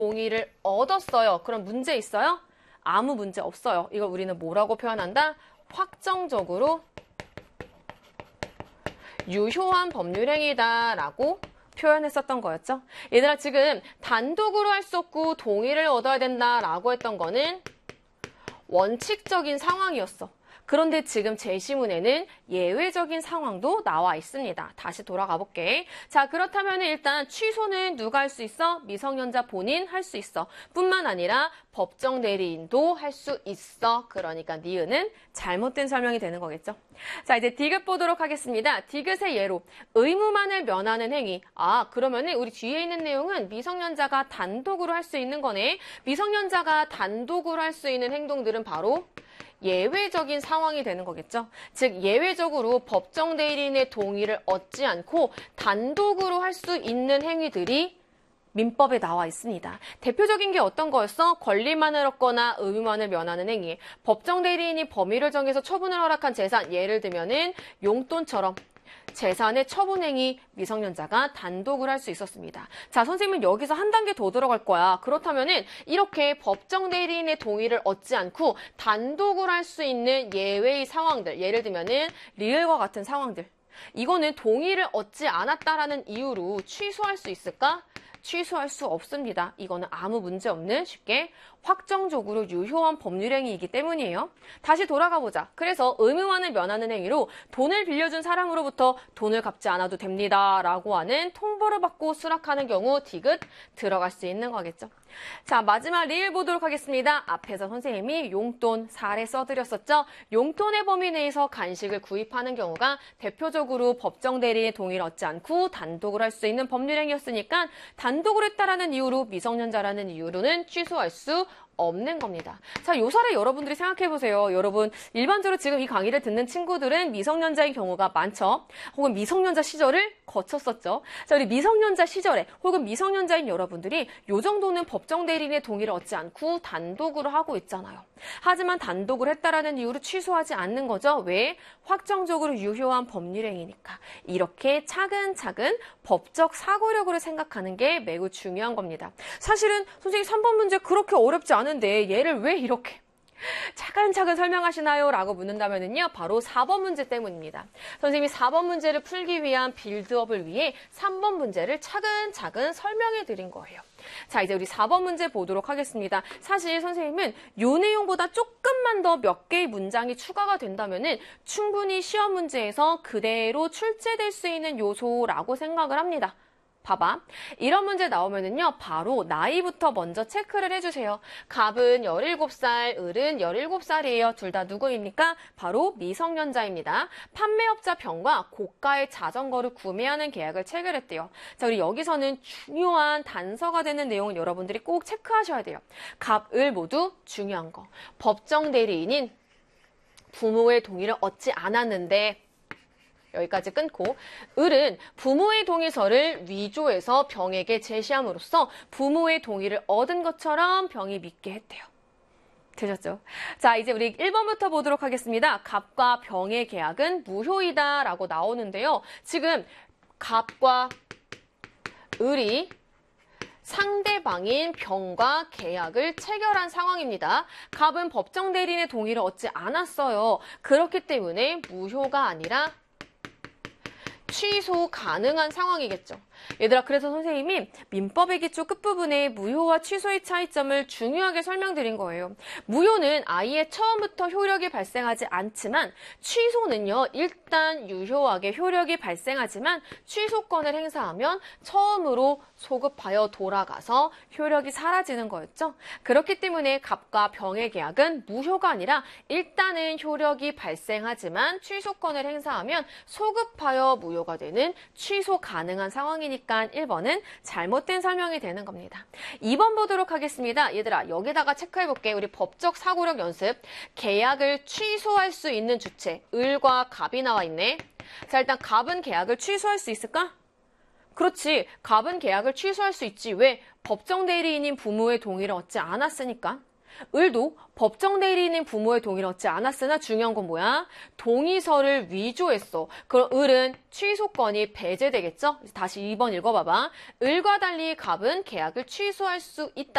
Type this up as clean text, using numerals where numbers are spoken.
동의를 얻었어요. 그럼 문제 있어요? 아무 문제 없어요. 이걸 우리는 뭐라고 표현한다? 확정적으로 유효한 법률행위다라고 표현했었던 거였죠. 얘들아, 지금 단독으로 할 수 없고 동의를 얻어야 된다라고 했던 거는 원칙적인 상황이었어. 그런데 지금 제시문에는 예외적인 상황도 나와 있습니다. 다시 돌아가 볼게. 자, 그렇다면 일단 취소는 누가 할 수 있어? 미성년자 본인 할 수 있어. 뿐만 아니라 법정 대리인도 할 수 있어. 그러니까 니은은 잘못된 설명이 되는 거겠죠. 자, 이제 디귿 보도록 하겠습니다. 디귿의 예로 의무만을 면하는 행위. 아, 그러면은 우리 뒤에 있는 내용은 미성년자가 단독으로 할 수 있는 거네. 미성년자가 단독으로 할 수 있는 행동들은 바로 예외적인 상황이 되는 거겠죠. 즉 예외적으로 법정 대리인의 동의를 얻지 않고 단독으로 할 수 있는 행위들이 민법에 나와 있습니다. 대표적인 게 어떤 거였어? 권리만을 얻거나 의무만을 면하는 행위. 법정 대리인이 범위를 정해서 처분을 허락한 재산, 예를 들면은 용돈처럼 재산의 처분행위 미성년자가 단독으로 할 수 있었습니다. 자, 선생님은 여기서 한 단계 더 들어갈 거야. 그렇다면은 이렇게 법정 대리인의 동의를 얻지 않고 단독으로 할 수 있는 예외의 상황들, 예를 들면은 리을과 같은 상황들. 이거는 동의를 얻지 않았다라는 이유로 취소할 수 있을까? 취소할 수 없습니다. 이거는 아무 문제 없는 쉽게 확정적으로 유효한 법률행위이기 때문이에요. 다시 돌아가 보자. 그래서 의무만을 면하는 행위로 돈을 빌려준 사람으로부터 돈을 갚지 않아도 됩니다. 라고 하는 통보를 받고 수락하는 경우 디귿 들어갈 수 있는 거겠죠. 자, 마지막 리을 보도록 하겠습니다. 앞에서 선생님이 용돈 사례 써드렸었죠. 용돈의 범위 내에서 간식을 구입하는 경우가 대표적으로 법정 대리인의 동의를 얻지 않고 단독으로 할 수 있는 법률행위였으니까 단독으로 했다라는 이유로 미성년자라는 이유로는 취소할 수 없는 겁니다. 자, 요 사례 여러분들이 생각해보세요. 여러분, 일반적으로 지금 이 강의를 듣는 친구들은 미성년자인 경우가 많죠. 혹은 미성년자 시절을 거쳤었죠. 자, 우리 미성년자 시절에 혹은 미성년자인 여러분들이 요 정도는 법정 대리인의 동의를 얻지 않고 단독으로 하고 있잖아요. 하지만 단독을 했다라는 이유로 취소하지 않는 거죠. 왜? 확정적으로 유효한 법률행위니까. 이렇게 차근차근 법적 사고력으로 생각하는 게 매우 중요한 겁니다. 사실은 선생님 3번 문제 그렇게 어렵지 않은데 얘를 왜 이렇게 차근차근 설명하시나요? 라고 묻는다면요. 바로 4번 문제 때문입니다. 선생님이 4번 문제를 풀기 위한 빌드업을 위해 3번 문제를 차근차근 설명해 드린 거예요. 자, 이제 우리 4번 문제 보도록 하겠습니다. 사실 선생님은 요 내용보다 조금만 더 몇 개의 문장이 추가가 된다면은 충분히 시험 문제에서 그대로 출제될 수 있는 요소라고 생각을 합니다. 봐봐. 이런 문제 나오면은요, 바로 나이부터 먼저 체크를 해주세요. 갑은 17살, 을은 17살이에요. 둘 다 누구입니까? 바로 미성년자입니다. 판매업자 병과 고가의 자전거를 구매하는 계약을 체결했대요. 자, 우리 여기서는 중요한 단서가 되는 내용은 여러분들이 꼭 체크하셔야 돼요. 갑, 을 모두 중요한 거. 법정 대리인인 부모의 동의를 얻지 않았는데 여기까지 끊고 을은 부모의 동의서를 위조해서 병에게 제시함으로써 부모의 동의를 얻은 것처럼 병이 믿게 했대요. 되셨죠? 자, 이제 우리 1번부터 보도록 하겠습니다. 갑과 병의 계약은 무효이다 라고 나오는데요. 지금 갑과 을이 상대방인 병과 계약을 체결한 상황입니다. 갑은 법정 대리인의 동의를 얻지 않았어요. 그렇기 때문에 무효가 아니라 취소 가능한 상황이겠죠. 얘들아, 그래서 선생님이 민법의 기초 끝부분에 무효와 취소의 차이점을 중요하게 설명드린 거예요. 무효는 아예 처음부터 효력이 발생하지 않지만 취소는요, 일단 유효하게 효력이 발생하지만 취소권을 행사하면 처음으로 소급하여 돌아가서 효력이 사라지는 거였죠. 그렇기 때문에 갑과 병의 계약은 무효가 아니라 일단은 효력이 발생하지만 취소권을 행사하면 소급하여 무효가 되는 취소 가능한 상황이니까 1번은 잘못된 설명이 되는 겁니다. 2번 보도록 하겠습니다. 얘들아, 여기다가 체크해볼게. 우리 법적 사고력 연습. 계약을 취소할 수 있는 주체. 을과 갑이 나와 있네. 자, 일단 갑은 계약을 취소할 수 있을까? 그렇지. 갑은 계약을 취소할 수 있지. 왜? 법정 대리인인 부모의 동의를 얻지 않았으니까. 을도 법정 대리인인 부모의 동의를 얻지 않았으나 중요한 건 뭐야? 동의서를 위조했어. 그럼 을은 취소권이 배제되겠죠? 다시 2번 읽어봐봐. 을과 달리 갑은 계약을 취소할 수 있다.